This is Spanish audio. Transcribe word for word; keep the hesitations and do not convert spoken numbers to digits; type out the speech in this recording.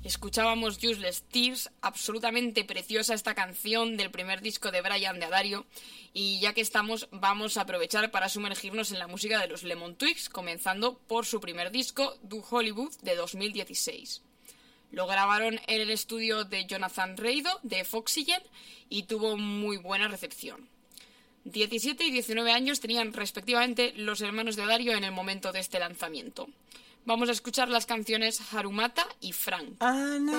Escuchábamos Useless Tears, absolutamente preciosa esta canción del primer disco de Brian de Addario, y ya que estamos, vamos a aprovechar para sumergirnos en la música de los Lemon Twigs, comenzando por su primer disco, Do Hollywood, de dos mil dieciséis. Lo grabaron en el estudio de Jonathan Reido, de Foxygen, y tuvo muy buena recepción. diecisiete y diecinueve años tenían respectivamente los hermanos de Addario en el momento de este lanzamiento. Vamos a escuchar las canciones Harumata y Frank.